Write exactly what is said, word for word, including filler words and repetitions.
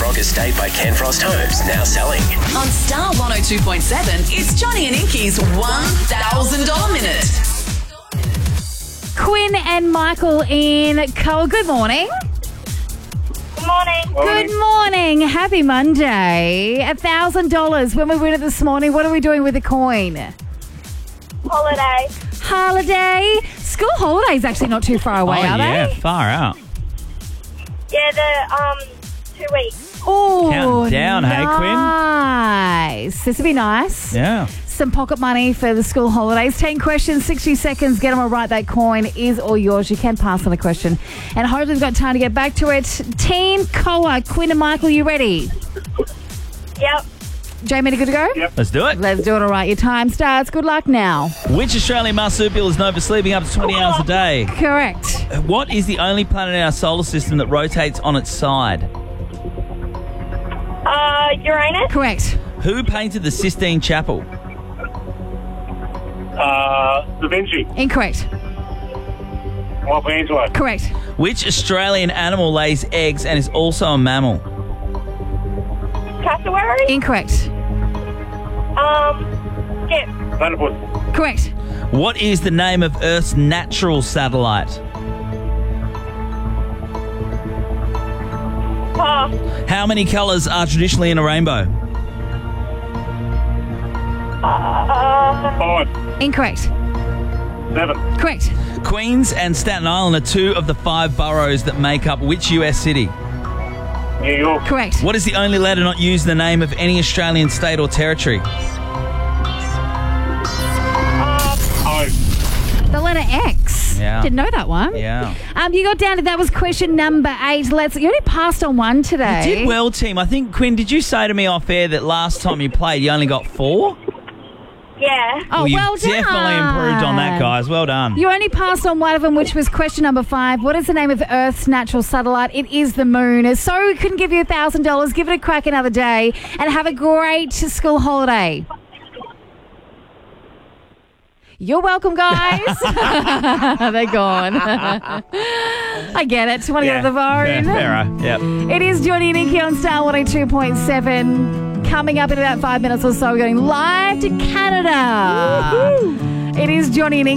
Rock Estate by Canfrost Homes, now selling. On Star one oh two point seven, it's Johnny and Inky's one thousand dollars Minute. Quinn and Michael in Cole. Good morning. Good morning. Good morning. Happy Monday. A thousand dollars. When we win it this morning, what are we doing with the coin? Holiday. Holiday. School holidays actually not too far away, oh, are yeah, they? far out. Yeah, the um two weeks. Oh, Counting down, hey, Quinn? nice. This would be nice. Yeah. Some pocket money for the school holidays. ten questions, sixty seconds. Get them all right. That coin is all yours. You can pass on a question. And hopefully we've got time to get back to it. Team Koa, Quinn and Michael, you ready? Yep. Jamie, good to go? Yep. Let's do it. Let's do it all right. Your time starts. Good luck now. Which Australian marsupial is known for sleeping up to twenty hours a day? Correct. What is the only planet in our solar system that rotates on its side? Uh, Uranus. Correct. Who painted the Sistine Chapel? Uh, Da Vinci. Incorrect. Michelangelo. Correct. Which Australian animal lays eggs and is also a mammal? Cassowary. Incorrect. Um, Skip. Platypus. Correct. What is the name of Earth's natural satellite? Pass. How many colours are traditionally in a rainbow? Uh, Five. Incorrect. Seven. Correct. Queens and Staten Island are two of the five boroughs that make up which U S city? New York. Correct. What is the only letter not used in the name of any Australian state or territory? O. The letter X. Yeah. Didn't know that one. Yeah. Um, you got down to, that was question number eight. Let's. You only passed on one today. You did well, team. I think, Quinn, did you say to me off air that last time you played you only got four? yeah. Oh, you well done. definitely improved on that, guys. Well done. You only passed on one of them, which was question number five. What is the name of Earth's natural satellite? It is the moon. So we couldn't give you a thousand dollars. Give it a crack another day, and have a great school holiday. You're welcome, guys. They're gone. I get it. Want to Yeah. go to the phone? Yeah, fairer. Yep. It is Johnny and Inky on Star one oh two point seven. Coming up in about five minutes or so, we're going live to Canada. It is Johnny and Inky.